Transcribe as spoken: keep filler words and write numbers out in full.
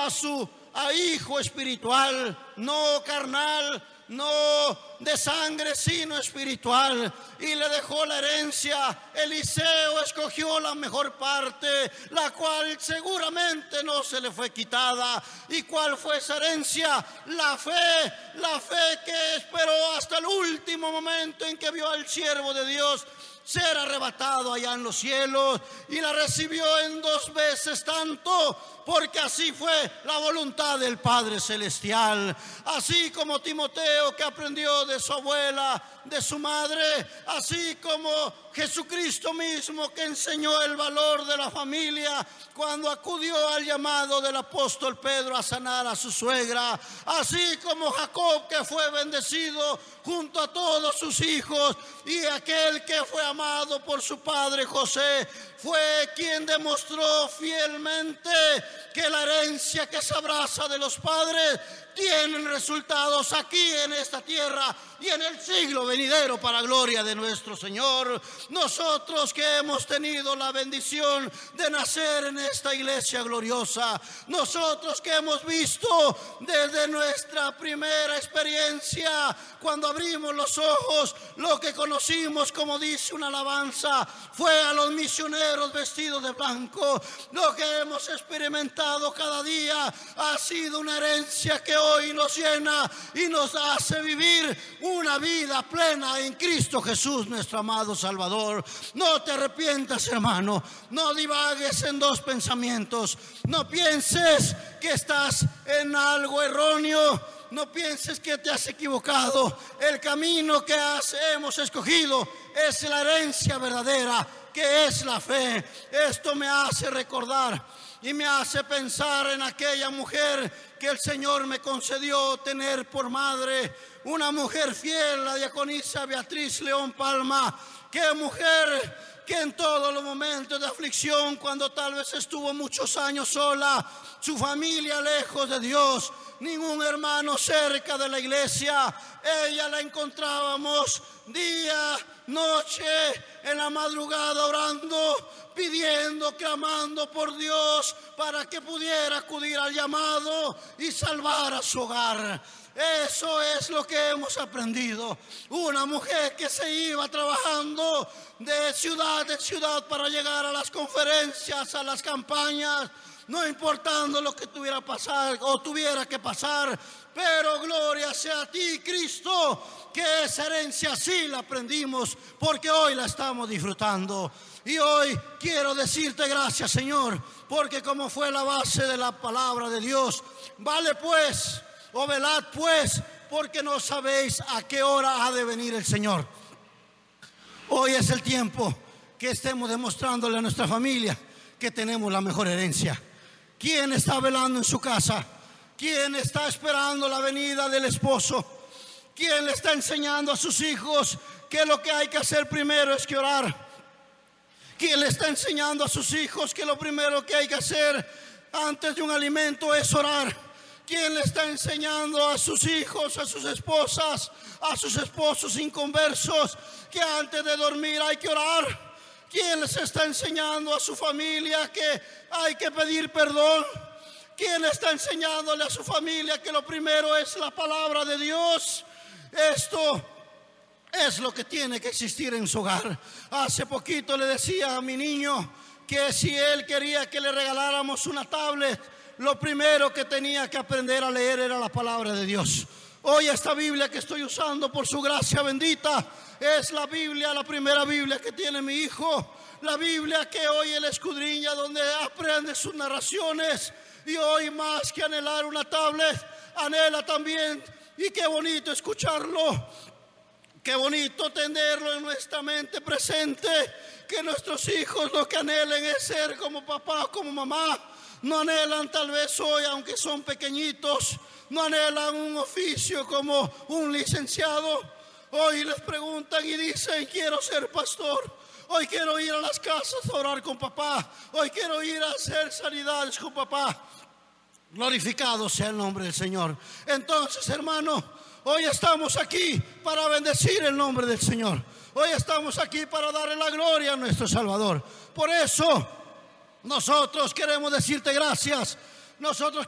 a su a hijo espiritual, no carnal, no de sangre, sino espiritual, y le dejó la herencia. Eliseo escogió la mejor parte, la cual seguramente no se le fue quitada. ¿Y cuál fue esa herencia? La fe, la fe que esperó hasta el último momento en que vio al siervo de Dios ser arrebatado allá en los cielos, y la recibió en dos veces tanto, porque así fue la voluntad del Padre Celestial. Así como Timoteo, que aprendió de su abuela, de su madre, así como Jesucristo mismo, que enseñó el valor de la familia cuando acudió al llamado del apóstol Pedro a sanar a su suegra, así como Jacob, que fue bendecido junto a todos sus hijos, y aquel que fue amado por su padre José fue quien demostró fielmente que la herencia que se abraza de los padres tienen resultados aquí en esta tierra y en el siglo venidero para gloria de nuestro Señor. Nosotros que hemos tenido la bendición de nacer en esta iglesia gloriosa, nosotros que hemos visto desde nuestra primera experiencia, cuando abrimos los ojos, lo que conocimos, como dice una alabanza, fue a los misioneros vestidos de blanco. Lo que hemos experimentado cada día ha sido una herencia que hoy nos llena y nos hace vivir una vida plena en Cristo Jesús, nuestro amado Salvador. No te arrepientas, hermano, no divagues en dos pensamientos, no pienses que estás en algo erróneo, no pienses que te has equivocado. El camino que has, hemos escogido es la herencia verdadera, que es la fe. Esto me hace recordar y me hace pensar en aquella mujer que el Señor me concedió tener por madre, una mujer fiel, la diaconisa Beatriz León Palma. Qué mujer que en todos los momentos de aflicción, cuando tal vez estuvo muchos años sola, su familia lejos de Dios, ningún hermano cerca de la iglesia, ella la encontrábamos día, noche, en la madrugada orando, pidiendo, clamando por Dios para que pudiera acudir al llamado y salvar a su hogar. Eso es lo que hemos aprendido. Una mujer que se iba trabajando de ciudad en ciudad para llegar a las conferencias, a las campañas, no importando lo que tuviera pasar o tuviera que pasar. Pero gloria sea a ti, Cristo, que esa herencia sí la aprendimos, porque hoy la estamos disfrutando. Y hoy quiero decirte gracias, Señor, porque como fue la base de la palabra de Dios, vale pues, o velad pues, porque no sabéis a qué hora ha de venir el Señor. Hoy es el tiempo que estemos demostrándole a nuestra familia que tenemos la mejor herencia. ¿Quién está velando en su casa? ¿Quién está esperando la venida del esposo? ¿Quién le está enseñando a sus hijos que lo que hay que hacer primero es que orar? ¿Quién le está enseñando a sus hijos que lo primero que hay que hacer antes de un alimento es orar? ¿Quién le está enseñando a sus hijos, a sus esposas, a sus esposos inconversos que antes de dormir hay que orar? ¿Quién les está enseñando a su familia que hay que pedir perdón? ¿Quién está enseñándole a su familia que lo primero es la palabra de Dios? Esto es lo que tiene que existir en su hogar. Hace poquito le decía a mi niño que si él quería que le regaláramos una tablet, lo primero que tenía que aprender a leer era la palabra de Dios. Hoy esta Biblia que estoy usando por su gracia bendita es la Biblia, la primera Biblia que tiene mi hijo. La Biblia que hoy él escudriña, donde aprende sus narraciones. Y hoy, más que anhelar una tablet, anhela también, y qué bonito escucharlo, qué bonito tenerlo en nuestra mente presente, que nuestros hijos lo que anhelen es ser como papá, como mamá. No anhelan tal vez hoy, aunque son pequeñitos, no anhelan un oficio como un licenciado. Hoy les preguntan y dicen: quiero ser pastor. Hoy quiero ir a las casas a orar con papá. Hoy quiero ir a hacer sanidades con papá. Glorificado sea el nombre del Señor. Entonces, hermano, hoy estamos aquí para bendecir el nombre del Señor. Hoy estamos aquí para darle la gloria a nuestro Salvador. Por eso nosotros queremos decirte gracias. Nosotros